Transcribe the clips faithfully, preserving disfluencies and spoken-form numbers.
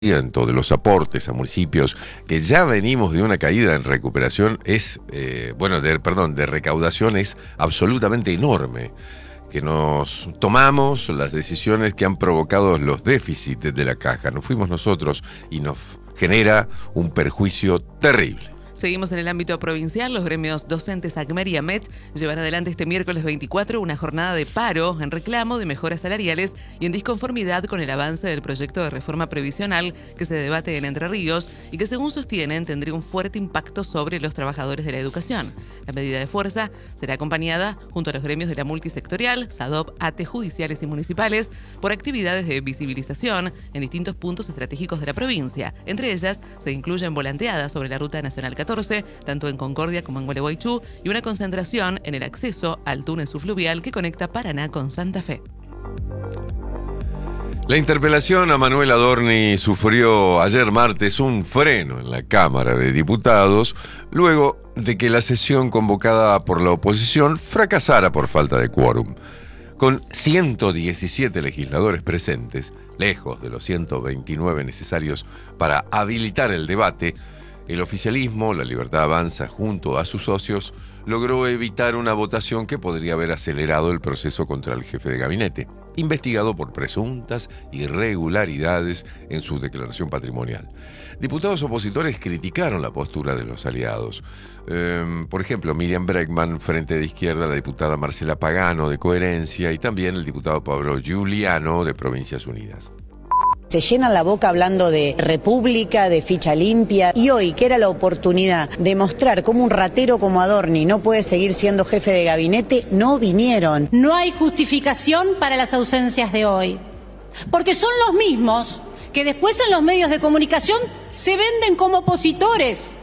de los aportes a municipios, que ya venimos de una caída en recuperación, es, eh, bueno, de, perdón, de recaudación es absolutamente enorme, que nos tomamos las decisiones que han provocado los déficits de la caja. No fuimos nosotros y nos genera un perjuicio terrible. Seguimos en el ámbito provincial. Los gremios docentes ACMER y AMET llevan adelante este miércoles veinticuatro una jornada de paro en reclamo de mejoras salariales y en disconformidad con el avance del proyecto de reforma previsional que se debate en Entre Ríos y que, según sostienen, tendría un fuerte impacto sobre los trabajadores de la educación. La medida de fuerza será acompañada, junto a los gremios de la multisectorial, SADOP, ATE, judiciales y municipales, por actividades de visibilización en distintos puntos estratégicos de la provincia. Entre ellas se incluyen volanteadas sobre la Ruta Nacional catorce, tanto en Concordia como en Gualeguaychú, y una concentración en el acceso al túnel subfluvial que conecta Paraná con Santa Fe. La interpelación a Manuel Adorni sufrió ayer martes un freno en la Cámara de Diputados, luego de que la sesión convocada por la oposición fracasara por falta de quórum. Con ciento diecisiete legisladores presentes, lejos de los ciento veintinueve necesarios para habilitar el debate, el oficialismo, La Libertad Avanza, junto a sus socios, logró evitar una votación que podría haber acelerado el proceso contra el jefe de gabinete, investigado por presuntas irregularidades en su declaración patrimonial. Diputados opositores criticaron la postura de los aliados. Eh, por ejemplo, Miriam Bregman, Frente de Izquierda, la diputada Marcela Pagano, de Coherencia, y también el diputado Pablo Giuliano, de Provincias Unidas. Se llenan la boca hablando de república, de ficha limpia, y hoy, que era la oportunidad de mostrar cómo un ratero como Adorni no puede seguir siendo jefe de gabinete, no vinieron. No hay justificación para las ausencias de hoy, porque son los mismos que después en los medios de comunicación se venden como opositores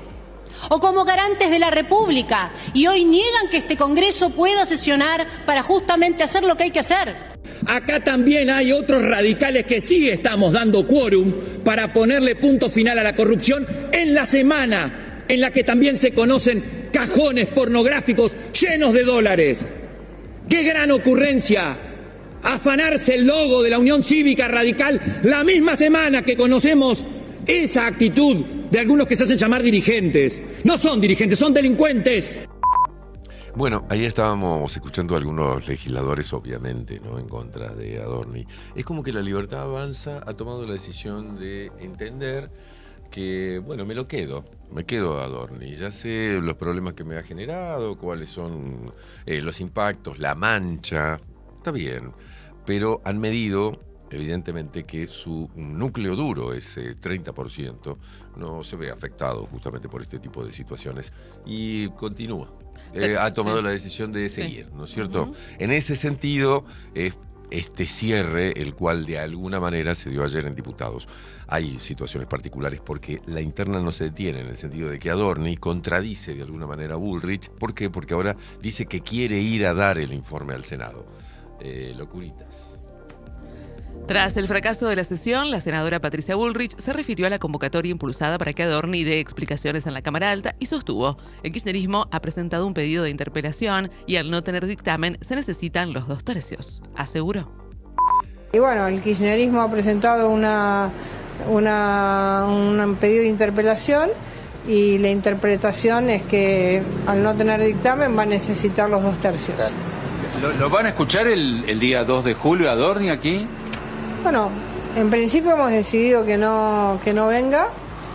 o como garantes de la República, y hoy niegan que este Congreso pueda sesionar para justamente hacer lo que hay que hacer. Acá también hay otros radicales que sí estamos dando quórum para ponerle punto final a la corrupción en la semana en la que también se conocen cajones pornográficos llenos de dólares. ¡Qué gran ocurrencia! Afanarse el logo de la Unión Cívica Radical la misma semana que conocemos esa actitud de algunos que se hacen llamar dirigentes. No son dirigentes, son delincuentes. Bueno, ahí estábamos escuchando a algunos legisladores, obviamente, ¿no?, en contra de Adorni. Es como que La Libertad Avanza ha tomado la decisión de entender que, bueno, me lo quedo, me quedo a Adorni. Ya sé los problemas que me ha generado, cuáles son eh, los impactos, la mancha, está bien, pero han medido, evidentemente, que su núcleo duro, ese treinta por ciento, no se ve afectado justamente por este tipo de situaciones y continúa. Eh, ha tomado sí. la decisión de seguir, sí. ¿no es cierto? Uh-huh. En ese sentido, eh, este cierre, el cual de alguna manera se dio ayer en diputados. Hay situaciones particulares porque la interna no se detiene, en el sentido de que Adorni contradice de alguna manera a Bullrich. ¿Por qué? Porque ahora dice que quiere ir a dar el informe al Senado. Eh, locuritas. Tras el fracaso de la sesión, la senadora Patricia Bullrich se refirió a la convocatoria impulsada para que Adorni dé explicaciones en la Cámara Alta y sostuvo: el kirchnerismo ha presentado un pedido de interpelación y al no tener dictamen se necesitan los dos tercios, aseguró. Y bueno, el kirchnerismo ha presentado una, una, un pedido de interpelación y la interpretación es que al no tener dictamen va a necesitar los dos tercios. ¿Lo, lo van a escuchar el, el día dos de julio Adorni aquí? Bueno, en principio hemos decidido que no, que no venga,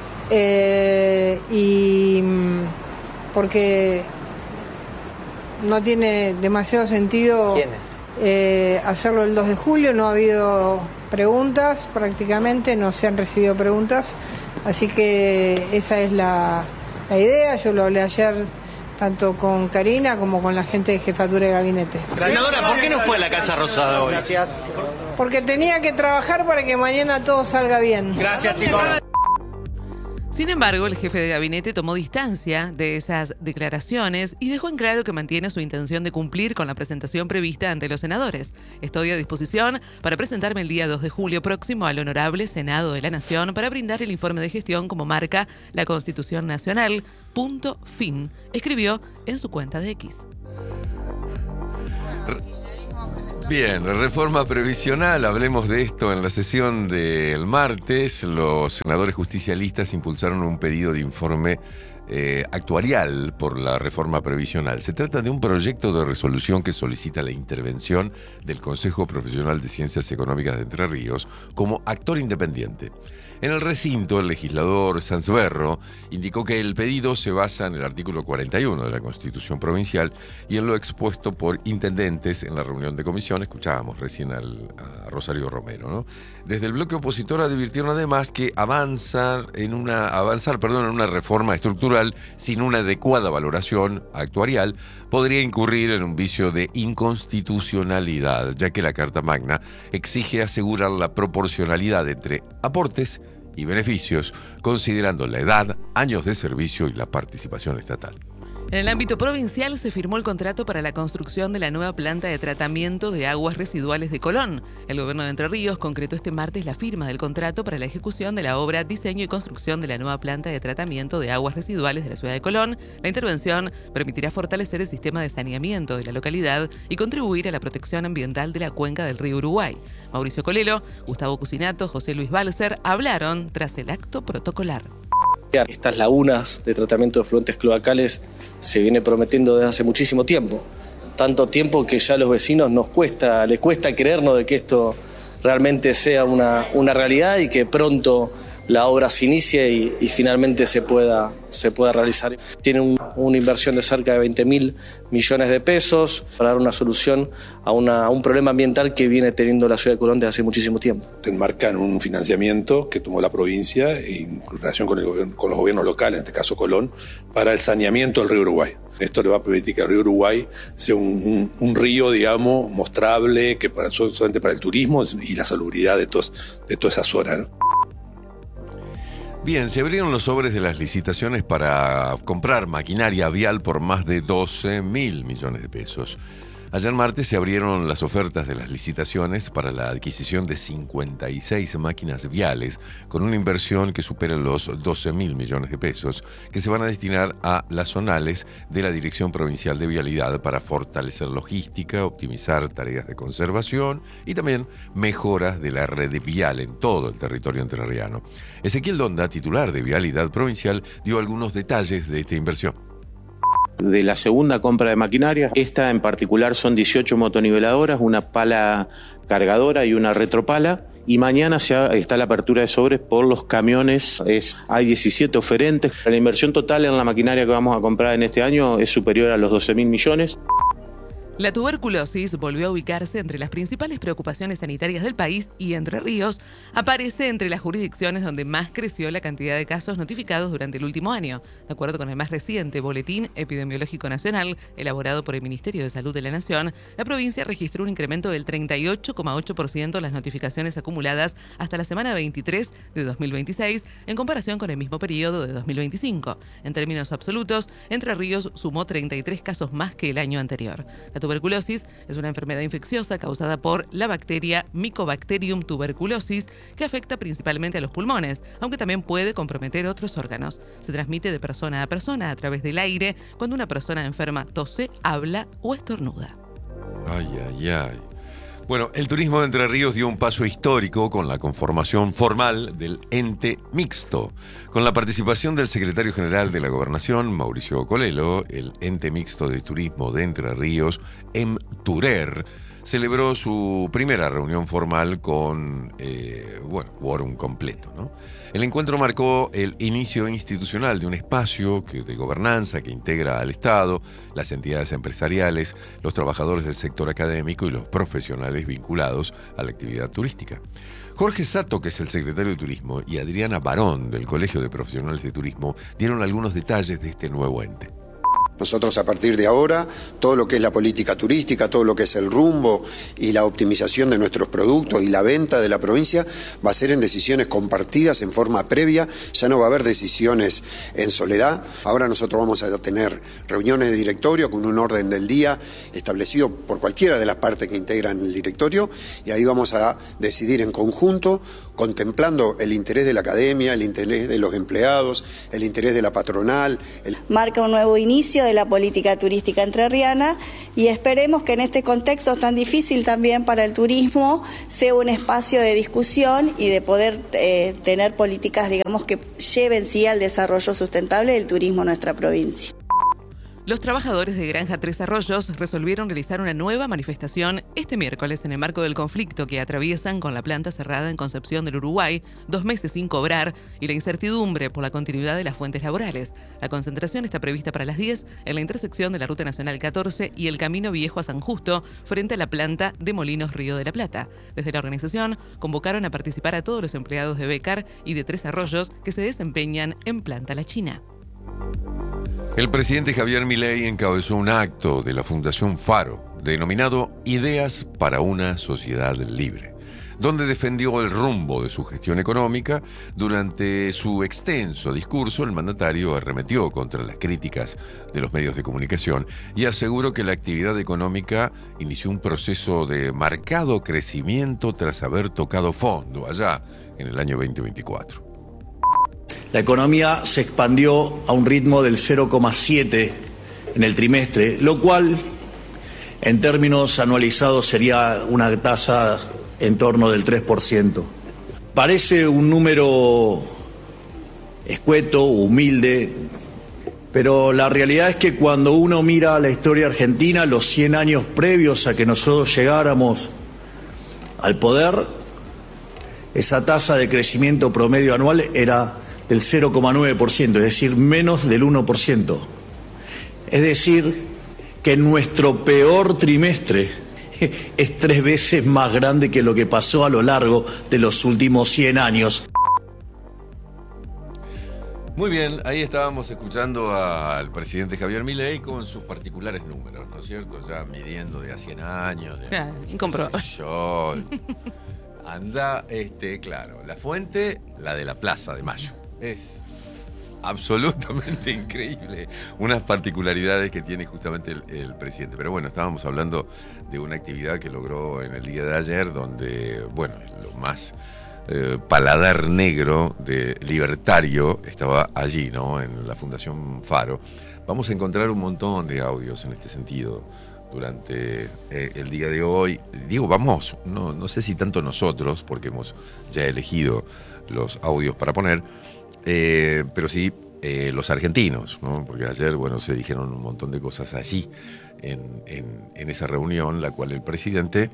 eh, y porque no tiene demasiado sentido eh, hacerlo el dos de julio, no ha habido preguntas prácticamente, no se han recibido preguntas, así que esa es la, la idea. Yo lo hablé ayer tanto con Karina como con la gente de jefatura de gabinete. Senadora, ¿por qué no fue a la Casa Rosada hoy? Gracias. Porque tenía que trabajar para que mañana todo salga bien. Gracias, chicos. Sin embargo, el jefe de gabinete tomó distancia de esas declaraciones y dejó en claro que mantiene su intención de cumplir con la presentación prevista ante los senadores. Estoy a disposición para presentarme el día dos de julio próximo al Honorable Senado de la Nación para brindar el informe de gestión como marca la Constitución Nacional. Punto fin, escribió en su cuenta de X. Bien, reforma previsional, hablemos de esto en la sesión del martes. Los senadores justicialistas impulsaron un pedido de informe eh, actuarial por la reforma previsional. Se trata de un proyecto de resolución que solicita la intervención del Consejo Profesional de Ciencias Económicas de Entre Ríos como actor independiente. En el recinto, el legislador Sanz Berro indicó que el pedido se basa en el artículo cuarenta y uno de la Constitución Provincial y en lo expuesto por intendentes en la reunión de comisión. Escuchábamos recién al, a Rosario Romero, ¿no? Desde el bloque opositor advirtieron además que avanzar en una, avanzar, perdón, en una reforma estructural sin una adecuada valoración actuarial podría incurrir en un vicio de inconstitucionalidad, ya que la Carta Magna exige asegurar la proporcionalidad entre aportes y beneficios, considerando la edad, años de servicio y la participación estatal. En el ámbito provincial se firmó el contrato para la construcción de la nueva planta de tratamiento de aguas residuales de Colón. El gobierno de Entre Ríos concretó este martes la firma del contrato para la ejecución de la obra, diseño y construcción de la nueva planta de tratamiento de aguas residuales de la ciudad de Colón. La intervención permitirá fortalecer el sistema de saneamiento de la localidad y contribuir a la protección ambiental de la cuenca del río Uruguay. Mauricio Colelo, Gustavo Cucinato, José Luis Balser hablaron tras el acto protocolar. Estas lagunas de tratamiento de efluentes cloacales se viene prometiendo desde hace muchísimo tiempo. Tanto tiempo que ya a los vecinos nos cuesta, les cuesta creernos de que esto realmente sea una, una realidad y que pronto la obra se inicie y, y finalmente se pueda, se pueda realizar. Tiene un, una inversión de cerca de veinte mil millones de pesos para dar una solución a, una, a un problema ambiental que viene teniendo la ciudad de Colón desde hace muchísimo tiempo. Se enmarca en un financiamiento que tomó la provincia en relación con, el, con los gobiernos locales, en este caso Colón, para el saneamiento del río Uruguay. Esto le va a permitir que el río Uruguay sea un, un, un río, digamos, mostrable, que para, solamente para el turismo y la salubridad de, todos, de toda esa zona, ¿no? Bien, se abrieron los sobres de las licitaciones para comprar maquinaria vial por más de doce mil millones de pesos. Ayer martes se abrieron las ofertas de las licitaciones para la adquisición de cincuenta y seis máquinas viales con una inversión que supera los doce mil millones de pesos que se van a destinar a las zonales de la Dirección Provincial de Vialidad para fortalecer logística, optimizar tareas de conservación y también mejoras de la red vial en todo el territorio entrerriano. Ezequiel Donda, titular de Vialidad Provincial, dio algunos detalles de esta inversión. De la segunda compra de maquinaria, esta en particular son dieciocho motoniveladoras, una pala cargadora y una retropala. Y mañana se ha, está la apertura de sobres por los camiones. Es, hay diecisiete oferentes. La inversión total en la maquinaria que vamos a comprar en este año es superior a los doce mil millones. La tuberculosis volvió a ubicarse entre las principales preocupaciones sanitarias del país y Entre Ríos aparece entre las jurisdicciones donde más creció la cantidad de casos notificados durante el último año. De acuerdo con el más reciente Boletín Epidemiológico Nacional, elaborado por el Ministerio de Salud de la Nación, la provincia registró un incremento del treinta y ocho coma ocho por ciento en las notificaciones acumuladas hasta la semana veintitrés de dos mil veintiséis en comparación con el mismo periodo de dos mil veinticinco. En términos absolutos, Entre Ríos sumó treinta y tres casos más que el año anterior. La tuberculosis es una enfermedad infecciosa causada por la bacteria Mycobacterium tuberculosis que afecta principalmente a los pulmones, aunque también puede comprometer otros órganos. Se transmite de persona a persona a través del aire cuando una persona enferma tose, habla o estornuda. Ay, ay, ay. Bueno, el turismo de Entre Ríos dio un paso histórico con la conformación formal del ente mixto. Con la participación del secretario general de la Gobernación, Mauricio Colelo, el ente mixto de turismo de Entre Ríos, EMTURER, celebró su primera reunión formal con, eh, bueno, quórum completo, ¿no? El encuentro marcó el inicio institucional de un espacio que, de gobernanza que integra al Estado, las entidades empresariales, los trabajadores del sector académico y los profesionales vinculados a la actividad turística. Jorge Sato, que es el secretario de Turismo, y Adriana Barón, del Colegio de Profesionales de Turismo, dieron algunos detalles de este nuevo ente. Nosotros a partir de ahora, todo lo que es la política turística, todo lo que es el rumbo y la optimización de nuestros productos y la venta de la provincia va a ser en decisiones compartidas en forma previa, ya no va a haber decisiones en soledad. Ahora nosotros vamos a tener reuniones de directorio con un orden del día establecido por cualquiera de las partes que integran el directorio y ahí vamos a decidir en conjunto, contemplando el interés de la academia, el interés de los empleados, el interés de la patronal. El... Marca un nuevo inicio desafío de la política turística entrerriana y esperemos que en este contexto tan difícil también para el turismo sea un espacio de discusión y de poder eh, tener políticas, digamos, que lleven sí al desarrollo sustentable del turismo en nuestra provincia. Los trabajadores de Granja Tres Arroyos resolvieron realizar una nueva manifestación este miércoles en el marco del conflicto que atraviesan con la planta cerrada en Concepción del Uruguay, dos meses sin cobrar y la incertidumbre por la continuidad de las fuentes laborales. La concentración está prevista para las diez en la intersección de la Ruta Nacional catorce y el Camino Viejo a San Justo, frente a la planta de Molinos Río de la Plata. Desde la organización convocaron a participar a todos los empleados de Becar y de Tres Arroyos que se desempeñan en Planta La China. El presidente Javier Milei encabezó un acto de la Fundación Faro, denominado Ideas para una Sociedad Libre, donde defendió el rumbo de su gestión económica. Durante su extenso discurso, el mandatario arremetió contra las críticas de los medios de comunicación y aseguró que la actividad económica inició un proceso de marcado crecimiento tras haber tocado fondo allá en el año veinte veinticuatro. La economía se expandió a un ritmo del cero coma siete en el trimestre, lo cual en términos anualizados sería una tasa en torno del tres por ciento. Parece un número escueto, humilde, pero la realidad es que cuando uno mira la historia argentina, los cien años previos a que nosotros llegáramos al poder, esa tasa de crecimiento promedio anual era del cero coma nueve por ciento, es decir, menos del uno por ciento. Es decir, que nuestro peor trimestre es tres veces más grande que lo que pasó a lo largo de los últimos cien años. Muy bien, ahí estábamos escuchando al presidente Javier Milei con sus particulares números, ¿no es cierto? Ya midiendo de a cien años. De, ah, incomprobable. Yo, anda, este, claro, la fuente, la de la Plaza de Mayo. Es absolutamente increíble unas particularidades que tiene justamente el, el presidente. Pero bueno, estábamos hablando de una actividad que logró en el día de ayer, donde, bueno, lo más eh, paladar negro de libertario estaba allí, ¿no? En la Fundación Faro. Vamos a encontrar un montón de audios en este sentido durante eh, el día de hoy. Digo, vamos, no, no sé si tanto nosotros, porque hemos ya elegido los audios para poner, Eh, pero sí eh, los argentinos, ¿no? Porque ayer, bueno, se dijeron un montón de cosas allí en, en, en esa reunión, la cual el presidente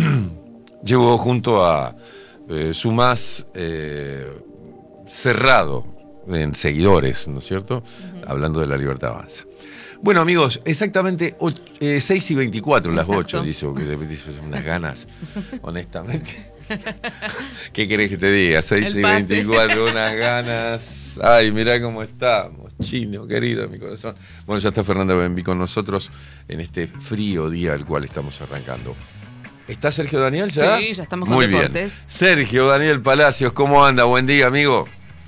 llevó junto a eh, su más eh, cerrado en seguidores, ¿no es cierto? Uh-huh. Hablando de La Libertad Avanza. Bueno, amigos, exactamente ocho, eh, seis y veinticuatro, las ocho, dice, que dice unas ganas, honestamente. ¿Qué querés que te diga? seis y veinticuatro, unas ganas. Ay, mirá cómo estamos, chino, querido, mi corazón. Bueno, ya está Fernanda Benví con nosotros en este frío día al cual estamos arrancando. ¿Está Sergio Daniel ya? Sí, ya estamos con Muy deportes. Bien. Sergio Daniel Palacios, ¿cómo anda? Buen día, amigo.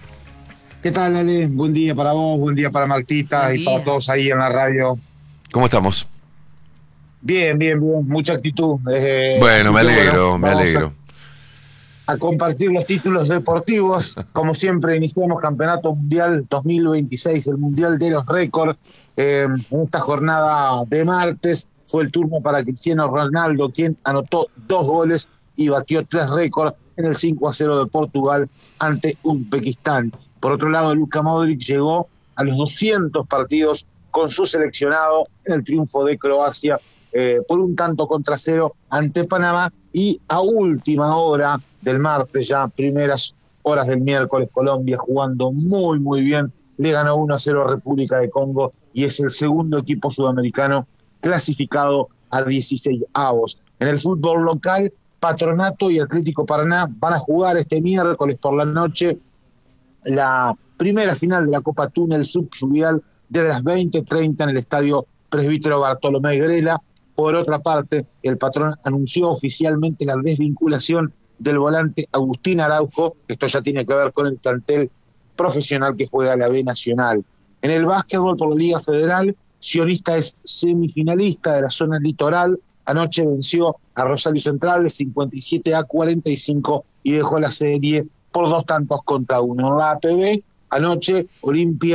¿Qué tal, Ale? Buen día para vos, buen día para Martita buen y día. Para todos ahí en la radio. ¿Cómo estamos? Bien, bien, bien. Mucha actitud. Eh, bueno, me alegro, bueno, me alegro. A, a compartir los títulos deportivos. Como siempre, iniciamos Campeonato Mundial dos mil veintiséis, el Mundial de los Récords. Eh, en esta jornada de martes fue el turno para Cristiano Ronaldo, quien anotó dos goles y batió tres récords en el cinco a cero de Portugal ante Uzbekistán. Por otro lado, Luka Modric llegó a los doscientos partidos con su seleccionado en el triunfo de Croacia eh, por un tanto contra cero ante Panamá, y a última hora del martes, ya primeras horas del miércoles, Colombia jugando muy muy bien, le ganó uno a cero a República de Congo y es el segundo equipo sudamericano clasificado a dieciséis avos. En el fútbol local, Patronato y Atlético Paraná van a jugar este miércoles por la noche la primera final de la Copa Túnel Subfluvial desde las veinte treinta en el estadio Presbítero Bartolomé Grela. Por otra parte, el Patrón anunció oficialmente la desvinculación del volante Agustín Araujo. Esto ya tiene que ver con el plantel profesional que juega la B Nacional. En el básquetbol por la Liga Federal, Sionista es semifinalista de la zona litoral. Anoche venció a Rosario Central de cincuenta y siete a cuarenta y cinco y dejó la serie por dos tantos contra uno. En la A P B, anoche Olimpia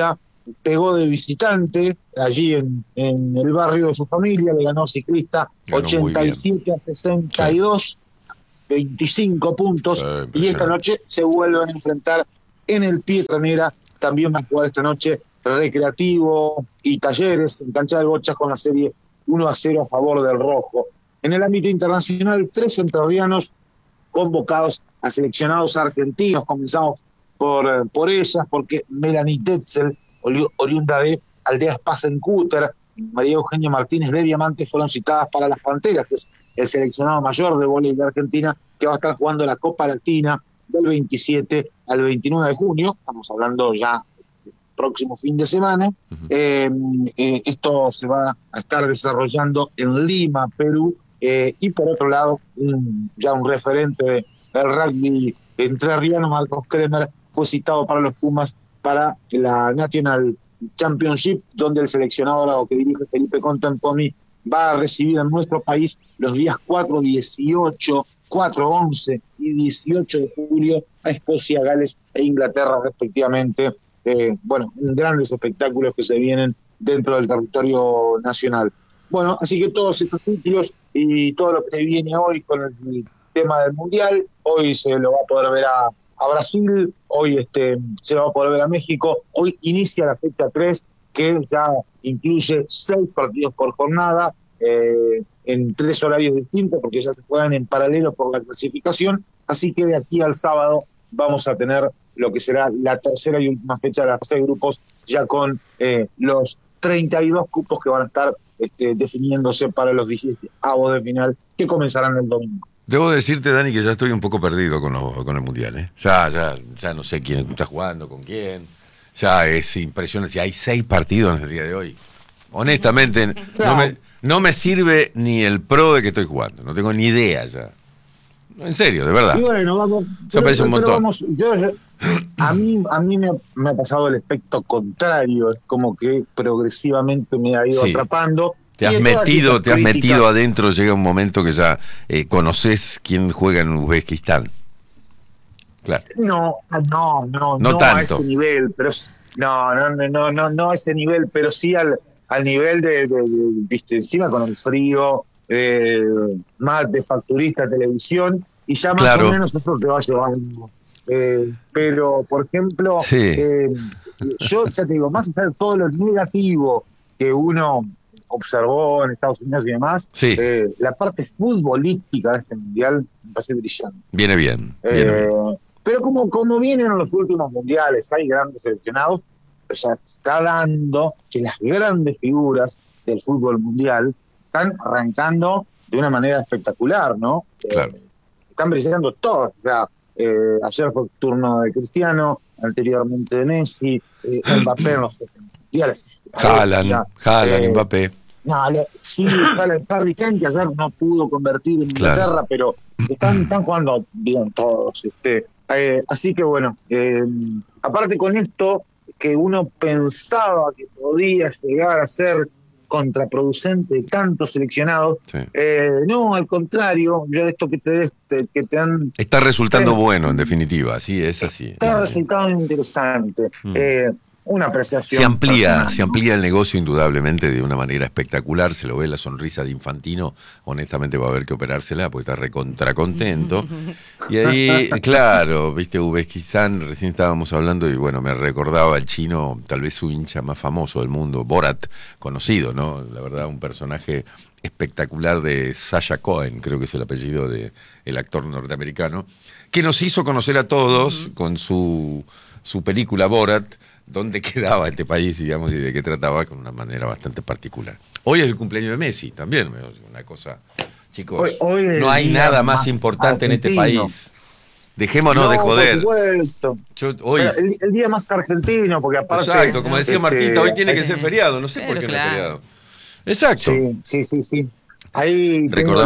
pegó de visitante allí en, en el barrio de su familia, le ganó Ciclista Ganó ochenta y siete a sesenta y dos, sí. veinticinco puntos, sí, y esta noche se vuelven a enfrentar en el Pietranera. También van a jugar esta noche Recreativo y Talleres en cancha de Bochas con la serie uno a cero a favor del rojo. En el ámbito internacional, tres entrerrianos convocados a seleccionados argentinos. Comenzamos por, por ellas, porque Melanie Tetzel, oriunda de Aldeas Pasencúter, y María Eugenia Martínez de Diamante fueron citadas para las Panteras, que es el seleccionado mayor de vóley de Argentina, que va a estar jugando la Copa Latina del veintisiete al veintinueve de junio. Estamos hablando ya del próximo fin de semana. Uh-huh. eh, eh, esto se va a estar desarrollando en Lima, Perú. Eh, y por otro lado, un, ya un referente del rugby entrerriano, Marcos Kremer, fue citado para los Pumas para la National Championship, donde el seleccionado que dirige Felipe Contempomi va a recibir en nuestro país los días cuatro, dieciocho, cuatro, once y dieciocho de julio a Escocia, Gales e Inglaterra respectivamente. Eh, bueno, grandes espectáculos que se vienen dentro del territorio nacional. Bueno, así que todos estos títulos y todo lo que se viene hoy con el tema del Mundial, hoy se lo va a poder ver a, a Brasil, hoy este, se lo va a poder ver a México, hoy inicia la fecha tres, que ya incluye seis partidos por jornada, eh, en tres horarios distintos, porque ya se juegan en paralelo por la clasificación, así que de aquí al sábado vamos a tener lo que será la tercera y última fecha de la fase de grupos, ya con eh, los treinta y dos cupos que van a estar este, definiéndose para los dieciavos de final, que comenzarán el domingo. Debo decirte, Dani, que ya estoy un poco perdido con, lo, con el Mundial, ¿eh? Ya, ya, ya no sé quién está jugando, con quién. Ya es impresionante. Si hay seis partidos en el día de hoy. Honestamente, claro. no, me, no me sirve ni el pro de que estoy jugando. No tengo ni idea ya. En serio, de verdad. Y bueno, vamos. Eso parece un montón. Vamos, yo, a mí, a mí me, me ha pasado el efecto contrario. Es como que progresivamente me ha ido sí. atrapando. Te has metido, te has metido adentro, llega un momento que ya eh, conoces quién juega en Uzbekistán. Claro. No, no, no, no, no a ese nivel, pero no, no, no, no, no a ese nivel, pero sí al, al nivel de, de, de, viste, encima con el frío, eh, más de facturista, televisión, y ya más claro. o menos eso te va llevando. Eh, pero, por ejemplo, sí. eh, yo ya te digo, más allá de todo lo negativo que uno observó en Estados Unidos y demás, sí. eh, la parte futbolística de este mundial me parece brillante. Viene bien. Viene eh, bien. Pero como, como vienen los últimos mundiales, hay grandes seleccionados, o sea, está dando que las grandes figuras del fútbol mundial están arrancando de una manera espectacular, ¿no? Claro. Eh, están brillando todos, o sea, eh, ayer fue el turno de Cristiano, anteriormente de Messi, eh, Mbappé en los mundiales. Haaland, Haaland, eh, Mbappé. No, sí, Harry Kane, que ayer no pudo convertir en Inglaterra, claro. pero están, están jugando bien todos. Este, eh, así que bueno, eh, aparte con esto, que uno pensaba que podía llegar a ser contraproducente de tantos seleccionados, sí. eh, no, al contrario, yo esto que te, te, que te han... Está resultando te, bueno, en definitiva, así es así. Está resultando interesante. Mm. Eh, Una apreciación. Se amplía, personal, se amplía el negocio indudablemente de una manera espectacular. Se lo ve la sonrisa de Infantino. Honestamente va a haber que operársela porque está recontra contento. Y ahí, claro, viste, Uzbekistán, recién estábamos hablando y bueno, me recordaba al chino, tal vez su hincha más famoso del mundo, Borat, conocido, ¿no? La verdad, un personaje espectacular de Sasha Cohen, creo que es el apellido de el actor norteamericano, que nos hizo conocer a todos uh-huh. con su, su película Borat, dónde quedaba este país, digamos, y de qué trataba, con una manera bastante particular. Hoy es el cumpleaños de Messi, también, una cosa, chicos, hoy, hoy no hay nada más, más importante argentino. En este país. Dejémonos no, de joder. Por supuesto. Yo, hoy... el, el día más argentino, porque aparte... Exacto, como decía este, Martita, hoy tiene que ser feriado, no sé por qué no es feriado. Exacto. Sí, sí, sí, sí. Ahí